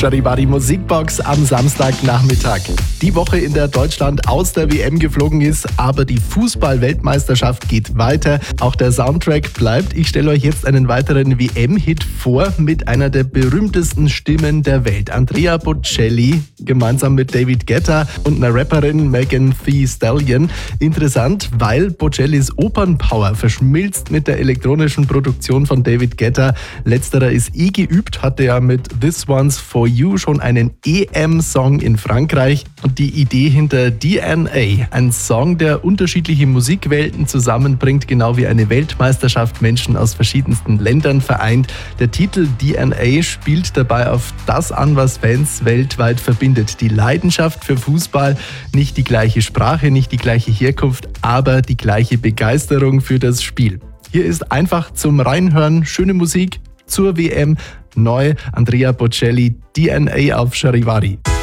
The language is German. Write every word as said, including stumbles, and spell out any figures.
Charivari Musikbox am Samstagnachmittag. Die Woche, in der Deutschland aus der W M geflogen ist, aber die Fußball-Weltmeisterschaft geht weiter. Auch der Soundtrack bleibt. Ich stelle euch jetzt einen weiteren W M-Hit vor mit einer der berühmtesten Stimmen der Welt. Andrea Bocelli, gemeinsam mit David Guetta und einer Rapperin Megan Thee Stallion. Interessant, weil Bocellis Opernpower verschmilzt mit der elektronischen Produktion von David Guetta. Letzterer ist eh geübt, hatte ja mit This One's For You schon einen E M-Song in Frankreich. Und die Idee hinter D N A, ein Song, der unterschiedliche Musikwelten zusammenbringt, genau wie eine Weltmeisterschaft Menschen aus verschiedensten Ländern vereint. Der Titel D N A spielt dabei auf das an, was Fans weltweit verbindet. Die Leidenschaft für Fußball, nicht die gleiche Sprache, nicht die gleiche Herkunft, aber die gleiche Begeisterung für das Spiel. Hier ist einfach zum Reinhören schöne Musik zur W M, neu Andrea Bocelli, D N A auf Charivari.